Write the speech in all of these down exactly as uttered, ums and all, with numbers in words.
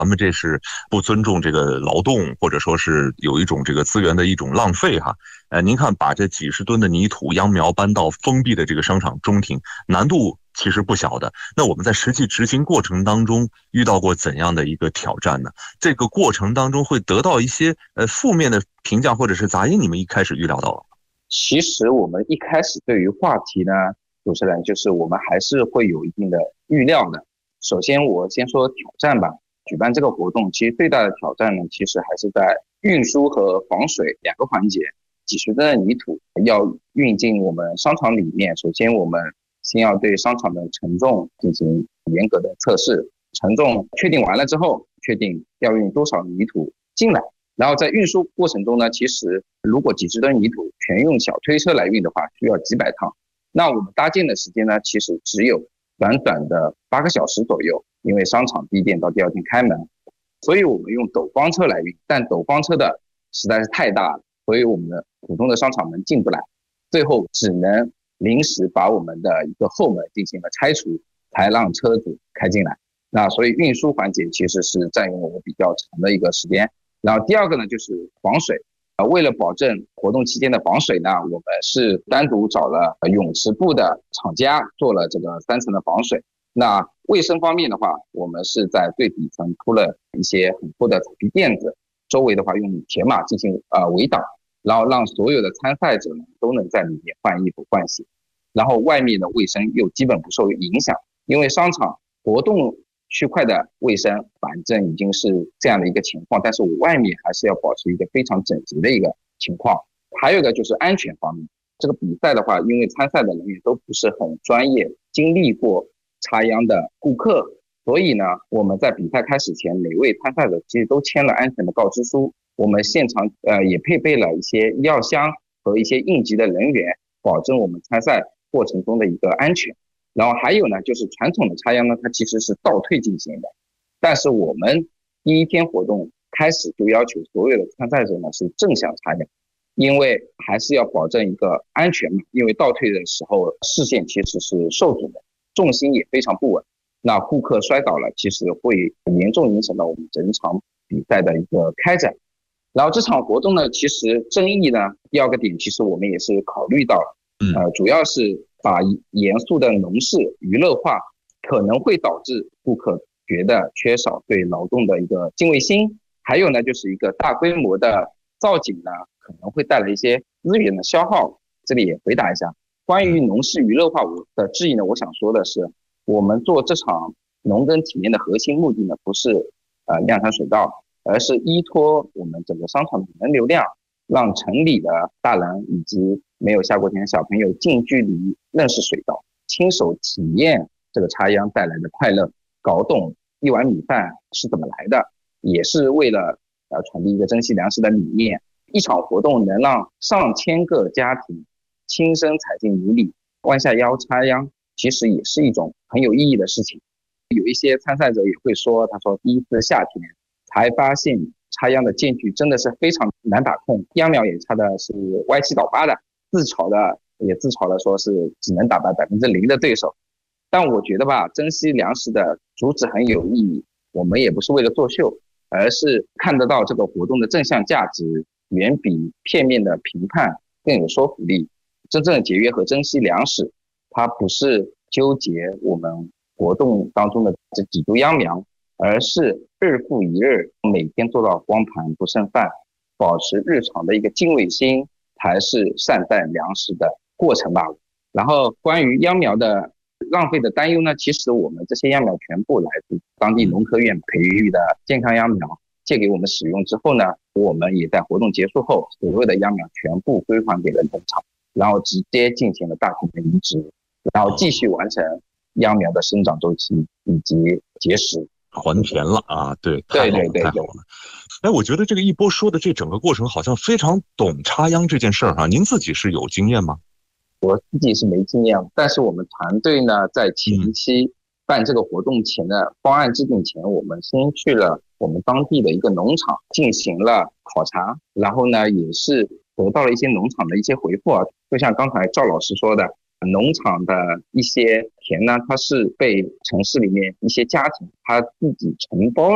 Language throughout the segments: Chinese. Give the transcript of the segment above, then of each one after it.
咱们这是不尊重这个劳动，或者说是有一种这个资源的一种浪费哈。呃，您看把这几十吨的泥土秧苗搬到封闭的这个商场中庭，难度其实不小的。那我们在实际执行过程当中遇到过怎样的一个挑战呢？这个过程当中会得到一些呃负面的评价或者是杂音，你们一开始预料到了？ 其实我们一开始对于话题呢，主持人就是我们还是会有一定的预料的。首先我先说挑战吧，举办这个活动其实最大的挑战呢，其实还是在运输和防水两个环节。几十吨的泥土要运进我们商场里面，首先我们先要对商场的承重进行严格的测试，承重确定完了之后，确定要运多少泥土进来。然后在运输过程中呢，其实如果几十吨泥土全用小推车来运的话，需要几百趟。那我们搭建的时间呢，其实只有短短的八个小时左右，因为商场第一天到第二天开门，所以我们用斗方车来运，但斗方车的实在是太大了，所以我们的普通的商场门进不来，最后只能临时把我们的一个后门进行了拆除，才让车子开进来。那所以运输环节其实是占用了我比较长的一个时间。然后第二个呢，就是防水。呃，为了保证活动期间的防水呢，我们是单独找了泳池部的厂家做了这个三层的防水。那卫生方面的话，我们是在最底层铺了一些很厚的草皮垫子，周围的话用铁马进行呃围挡，然后让所有的参赛者呢都能在里面换衣服换鞋。然后外面的卫生又基本不受影响，因为商场活动区块的卫生反正已经是这样的一个情况，但是我外面还是要保持一个非常整洁的一个情况。还有一个就是安全方面，这个比赛的话，因为参赛的人员都不是很专业，经历过插秧的顾客，所以呢，我们在比赛开始前，每位参赛者其实都签了安全的告知书。我们现场呃也配备了一些医药箱和一些应急的人员，保证我们参赛过程中的一个安全。然后还有呢，就是传统的插秧呢，它其实是倒退进行的，但是我们第一天活动开始就要求所有的参赛者呢是正向插秧，因为还是要保证一个安全嘛，因为倒退的时候视线其实是受阻的，重心也非常不稳，那顾客摔倒了，其实会严重影响到我们整场比赛的一个开展。然后这场活动呢，其实争议呢，第二个点其实我们也是考虑到了，呃，主要是把严肃的农事娱乐化，可能会导致顾客觉得缺少对劳动的一个敬畏心。还有呢，就是一个大规模的造景呢，可能会带来一些资源的消耗。这里也回答一下关于农事娱乐化我的质疑呢，我想说的是，我们做这场农耕体验的核心目的呢，不是呃量产水稻，而是依托我们整个商场的人流量，让城里的大人以及没有下过田的小朋友近距离认识水稻，亲手体验这个插秧带来的快乐，搞懂一碗米饭是怎么来的，也是为了呃传递一个珍惜粮食的理念。一场活动能让上千个家庭亲身踩进泥里，弯下腰插秧，其实也是一种很有意义的事情。有一些参赛者也会说，他说第一次夏天才发现插秧的间距真的是非常难把控，秧苗也插的是歪七倒八的，自嘲的也自嘲的说是只能打败百分之零的对手。但我觉得吧，珍惜粮食的主旨很有意义，我们也不是为了作秀，而是看得到这个活动的正向价值，远比片面的评判更有说服力。真正的节约和珍惜粮食，它不是纠结我们活动当中的这几株秧苗，而是日复一日，每天做到光盘不剩饭，保持日常的一个敬畏心，才是善待粮食的过程吧。然后关于秧苗的浪费的担忧呢，其实我们这些秧苗全部来自当地农科院培育的健康秧苗，借给我们使用之后呢，我们也在活动结束后，所有的秧苗全部归还给了农场，然后直接进行了大批的移植，然后继续完成秧苗的生长周期以及结实。 还田了啊！对， 对对对太好了。哎，我觉得这个一波说的这整个过程好像非常懂插秧这件事儿哈。您自己是有经验吗？ 我自己是没经验，但是我们团队呢，在前期办这个活动前的方案制定前，我们先去了我们当地的一个农场进行了考察，然后呢，也是得到了一些农场的一些回复啊，就像刚才赵老师说的。农场的一些田呢，它是被城市里面一些家庭他自己承包了，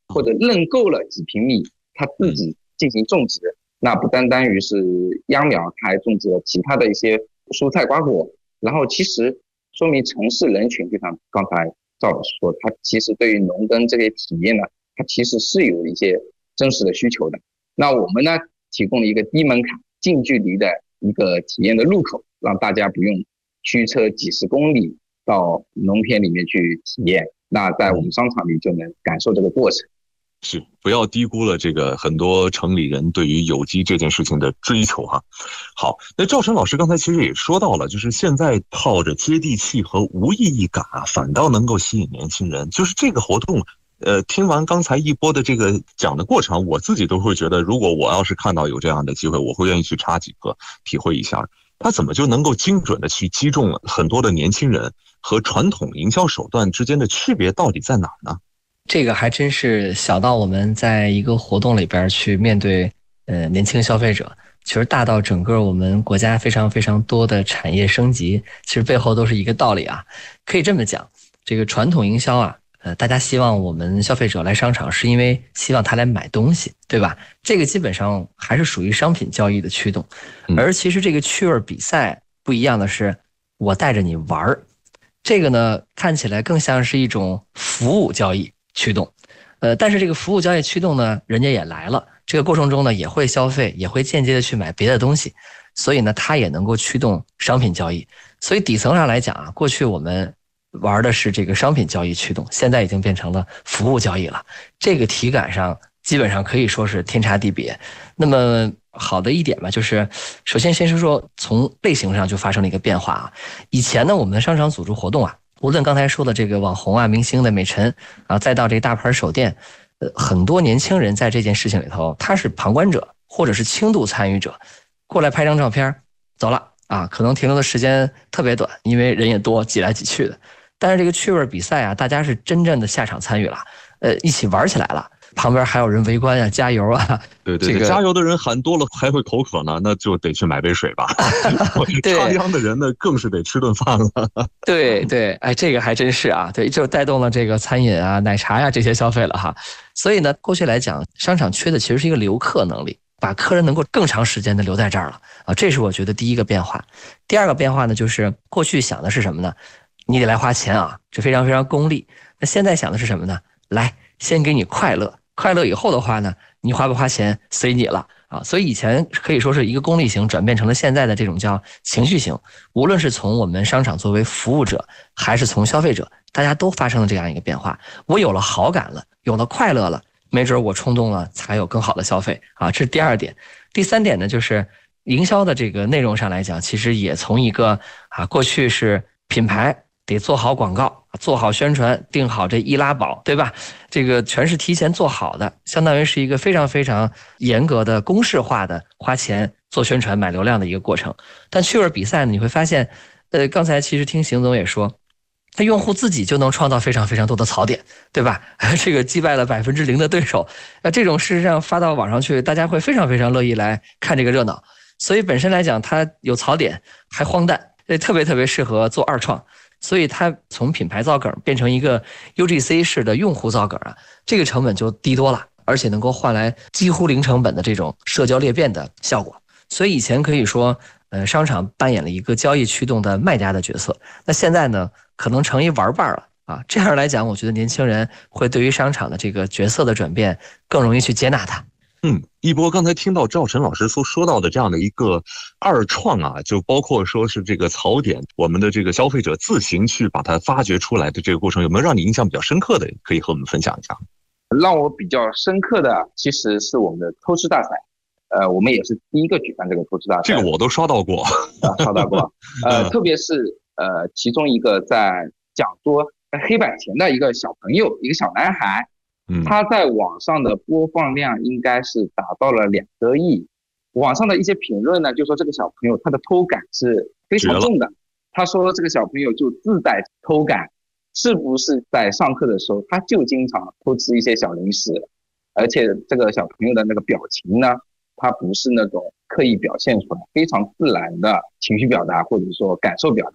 或者认购了几平米，他自己进行种植。那不单单于是秧苗，他还种植了其他的一些蔬菜瓜果。然后其实说明城市人群，就像刚才赵老师说，他其实对于农耕这个体验呢，他其实是有一些真实的需求的。那我们呢，提供了一个低门槛、近距离的一个体验的入口，让大家不用驱车几十公里到农田里面去体验，那在我们商场里就能感受这个过程。 是，不要低估了这个很多城里人对于有机这件事情的追求哈。好，那赵晨老师刚才其实也说到了，就是现在靠着接地气和无意义感啊，反倒能够吸引年轻人。就是这个活动，呃，听完刚才一波的这个讲的过程，我自己都会觉得，如果我要是看到有这样的机会，我会愿意去插几个，体会一下。他怎么就能够精准的去击中很多的年轻人，和传统营销手段之间的区别到底在哪儿呢？ 这个还真是小到我们在一个活动里边去面对呃年轻消费者，其实大到整个我们国家非常非常多的产业升级，其实背后都是一个道理啊。可以这么讲，这个传统营销啊，呃，大家希望我们消费者来商场是因为希望他来买东西，对吧？这个基本上还是属于商品交易的驱动。而其实这个趣味比赛不一样的是，我带着你玩儿，这个呢看起来更像是一种服务交易驱动，呃，但是这个服务交易驱动呢，人家也来了，这个过程中呢也会消费，也会间接的去买别的东西，所以呢，它也能够驱动商品交易。所以底层上来讲啊，过去我们玩的是这个商品交易驱动，现在已经变成了服务交易了，这个体感上基本上可以说是天差地别。那么好的一点嘛，就是首先先是说从类型上就发生了一个变化啊。以前呢，我们的商场组织活动啊，无论刚才说的这个网红啊、明星的美陈啊，再到这个大牌手店，呃，很多年轻人在这件事情里头，他是旁观者或者是轻度参与者，过来拍张照片，走了啊，可能停留的时间特别短，因为人也多，挤来挤去的。但是这个趣味比赛啊，大家是真正的下场参与了，呃，一起玩起来了。旁边还有人围观啊，加油啊！ 对对对，这个加油的人喊多了还会口渴呢，那就得去买杯水吧。插秧的人呢，更是得吃顿饭了。 对对，哎，这个还真是啊，对，就带动了这个餐饮啊、奶茶呀、啊、这些消费了哈。所以呢，过去来讲，商场缺的其实是一个留客能力，把客人能够更长时间的留在这儿了啊，这是我觉得第一个变化。第二个变化呢，就是过去想的是什么呢？你得来花钱啊，这非常非常功利。那现在想的是什么呢？来，先给你快乐。快乐以后的话呢，你花不花钱随你了啊！所以以前可以说是一个功利型转变成了现在的这种叫情绪型。无论是从我们商场作为服务者，还是从消费者，大家都发生了这样一个变化。我有了好感了，有了快乐了，没准我冲动了，才有更好的消费啊！这是第二点。第三点呢，就是营销的这个内容上来讲，其实也从一个啊，过去是品牌得做好广告，做好宣传，定好这易拉宝，对吧？这个全是提前做好的，相当于是一个非常非常严格的公式化的花钱做宣传买流量的一个过程。但趣味比赛呢，你会发现，呃，刚才其实听邢总也说，他用户自己就能创造非常非常多的槽点，对吧？这个击败了百分之零的对手，那这种事实上发到网上去，大家会非常非常乐意来看这个热闹。所以本身来讲，它有槽点，还荒诞，特别特别适合做二创。所以它从品牌造梗变成一个 U G C 式的用户造梗啊，这个成本就低多了，而且能够换来几乎零成本的这种社交裂变的效果。所以以前可以说，呃，商场扮演了一个交易驱动的卖家的角色，那现在呢，可能成一玩伴了啊。这样来讲，我觉得年轻人会对于商场的这个角色的转变更容易去接纳它。 嗯，一波刚才听到赵晨老师所说到的这样的一个二创啊，就包括说是这个槽点，我们的这个消费者自行去把它发掘出来的这个过程，有没有让你印象比较深刻的，可以和我们分享一下？ 让我比较深刻的其实是我们的偷吃大赛，呃，我们也是第一个举办这个偷吃大赛， 这个我都刷到过， 啊，刷到过，呃，特别是呃，其中一个在讲桌黑板前的一个小朋友，一个小男孩。他在网上的播放量应该是达到了两个亿，网上的一些评论呢，就说这个小朋友他的偷感是非常重的。他说这个小朋友就自带偷感，是不是在上课的时候他就经常偷吃一些小零食，而且这个小朋友的那个表情呢，他不是那种刻意表现出来，非常自然的情绪表达或者说感受表达。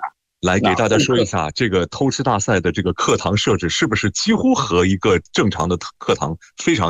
来给大家说一下，这个偷吃大赛的这个课堂设置是不是几乎和一个正常的课堂非常